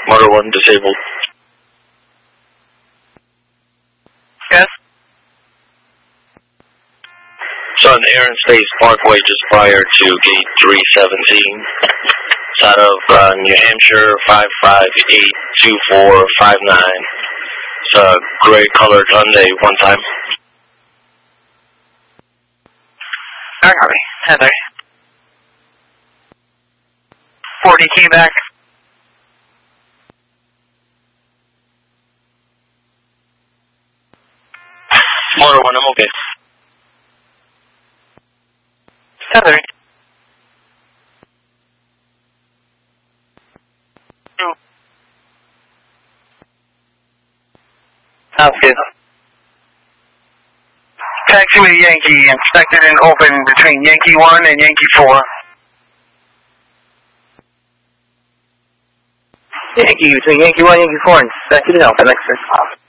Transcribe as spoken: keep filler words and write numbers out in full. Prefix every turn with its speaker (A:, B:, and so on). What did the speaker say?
A: Motor one disabled.
B: Yes.
A: Son, Air and Space Parkway just prior to gate three seventeen. It's out of uh, New Hampshire, five five eight two four five nine. It's a gray colored Hyundai one time.
B: I got me. Heather. forty K back.
A: Motor one, I'm okay.
B: Heather. Two. Sounds good. Taxiway Yankee, inspected and open between Yankee one and Yankee four.
C: Yankee between Yankee one and Yankee four, inspected and open, next first off.